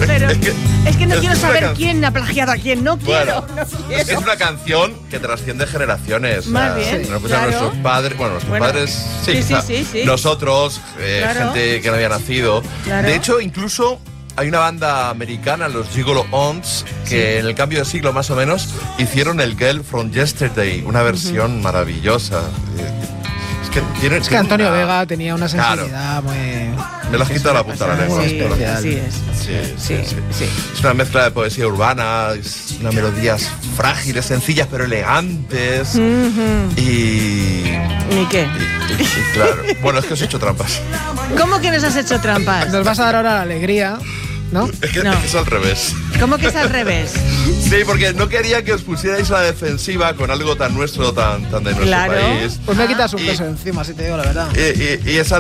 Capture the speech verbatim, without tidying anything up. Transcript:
Pero Es que, es que no es quiero una saber can- quién ha plagiado a quién. No quiero, Bueno, no es quiero. una canción que trasciende generaciones. Más O sea, bien, nos escuchan claro. nuestros padres, bueno, nuestros Bueno, padres, sí, sí, sí, quizá. sí, sí. Nosotros, eh, Claro. gente que no había nacido. Claro. De hecho, incluso hay una banda americana, los Gigolo Ons, que en el cambio de siglo más o menos hicieron el Girl from Yesterday, una versión maravillosa. Eh, Es que, tiene, Es que Antonio una- Vega tenía una Claro. sensibilidad muy... Me lo has quitado la punta de la lengua. Muy Sí, pero- especial. así es. Sí, sí, Sí, sí. sí. Es una mezcla de poesía urbana, es unas melodías frágiles, sencillas pero elegantes. Ujú. Y, ¿Ni qué? y- y- y claro. Bueno, es que os he hecho trampas. ¿Cómo que nos has hecho trampas? Nos vas a dar ahora la alegría, ¿no? Es que No. es al revés. ¿Cómo que es al revés? Sí, porque no quería que os pusierais a la defensiva con algo tan nuestro, tan, tan de nuestro Claro. país. Pues me quitas un Y- peso encima, si te digo la verdad. Y, y- y es